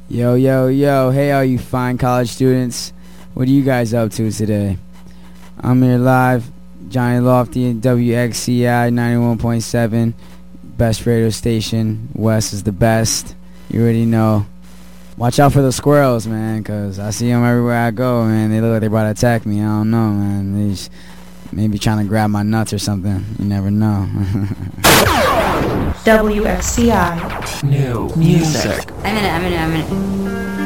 Yo, yo, yo. Hey, all you fine college students. What are you guys up to today? I'm here live. Johnny Lofty and WXCI 91.7. Best radio station. West is the best. You already know. Watch out for the squirrels, man, because I see them everywhere I go, man. They look like they're about to attack me. I don't know, man. They just maybe trying to grab my nuts or something. You never know. WXCI. New music. I'm in it.